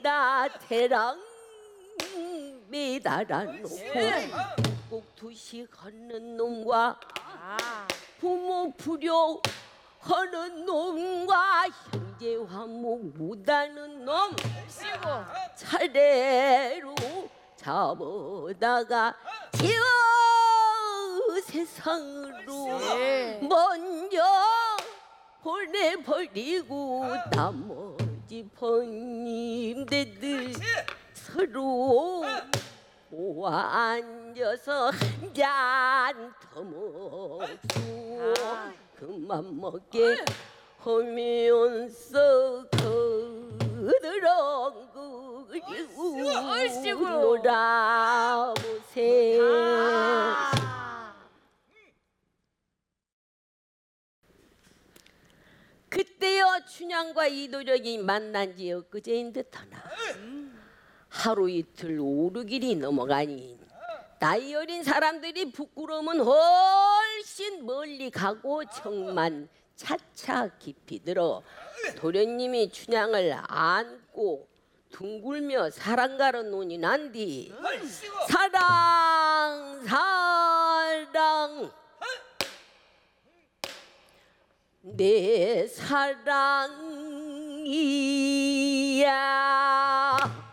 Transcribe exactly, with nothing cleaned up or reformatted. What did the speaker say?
내가 대랑 매달아 놓고 꼭두시 걷는 놈과 부모 불효 하는 놈과 형제 화목 못하는 놈 차례로 잡아다가 지어 세상으로 먼저 보내버리고 나머지 번님들 서로 모아 앉아서 한잔 더 먹수 그만 먹게 하면서 그드렁그리고 놀아보세. 그때여 춘향과 이도령이 만난 지 엊그제인 듯하나 하루 이틀 오르길이 넘어가니 나이 어린 사람들이 부끄러움은 훨씬 멀리 가고 정만 차차 깊이 들어 도련님이 춘향을 안고 둥글며 사랑가로 논이 난뒤 사랑 사랑 내 사랑이야